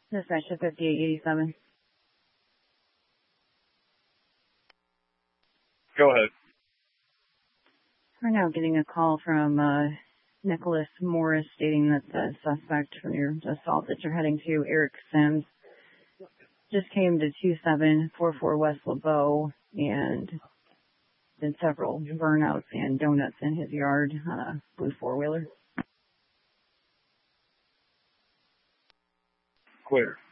Dispatch 5887. Go ahead. We're now getting a call from Nicholas Morris stating that the suspect from your assault that you're heading to, Eric Sims, just came to 2744 West LeBeau and did several burnouts and donuts in his yard on a blue four-wheeler. Clear.